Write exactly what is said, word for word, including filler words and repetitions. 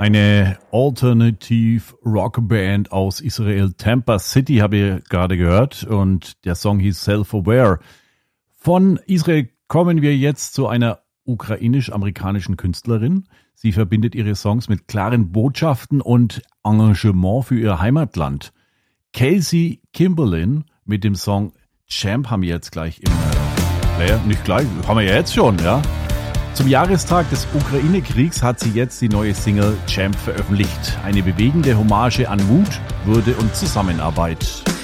Eine Alternative Rockband aus Israel, Tampa City, habe ich gerade gehört, und der Song hieß Self-Aware. Von Israel kommen wir jetzt zu einer ukrainisch-amerikanischen Künstlerin. Sie verbindet ihre Songs mit klaren Botschaften und Engagement für ihr Heimatland. Kelsey Kimberlin mit dem Song Champ haben wir jetzt gleich im Player. Nicht gleich, haben wir ja jetzt schon, ja. Zum Jahrestag des Ukraine-Kriegs hat sie jetzt die neue Single Champ veröffentlicht. Eine bewegende Hommage an Mut, Würde und Zusammenarbeit.